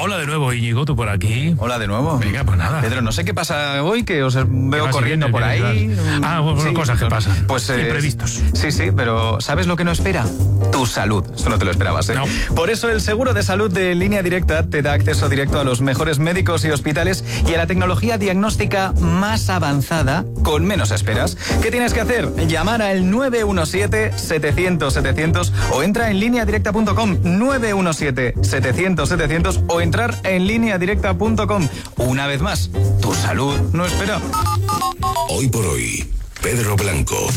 Hola de nuevo, Íñigo, tú por aquí. Hola de nuevo. Venga, pues nada. Pedro, no sé qué pasa hoy, que os veo corriendo por ahí. Bueno, Sí, cosas que pasan. Pues imprevistos. Sí, pero ¿sabes lo que no espera? Tu salud. Esto no te lo esperabas, ¿eh? No. Por eso el seguro de salud de Línea Directa te da acceso directo a los mejores médicos y hospitales y a la tecnología diagnóstica más avanzada con menos esperas. ¿Qué tienes que hacer? Llamar al 917-700-700 o entra en lineadirecta.com. 917-700-700 o entrar en lineadirecta.com. Una vez más, tu salud no espera. Hoy por hoy, Pedro Blanco.